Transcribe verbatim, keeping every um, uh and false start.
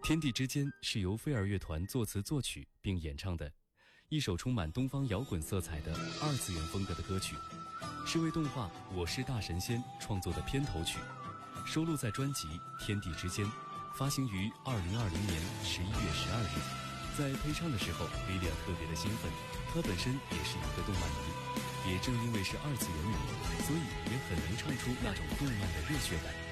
天地之间是由飞儿乐团作词作曲并演唱的一首充满东方摇滚色彩的二次元风格的歌曲，是为动画《我是大神仙》创作的片头曲，收录在专辑《天地之间》，发行于二零二零年十一月十二日。在配唱的时候，莉莉娅特别的兴奋，她本身也是一个动漫迷，也正因为是二次元迷，所以也很能唱出那种动漫的热血感。